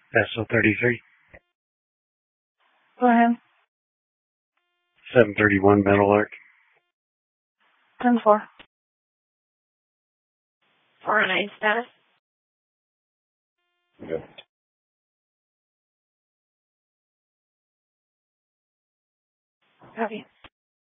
Vessel 33. Go ahead. 731 Metal Arc. 10-4. 409 status. Good. Copy.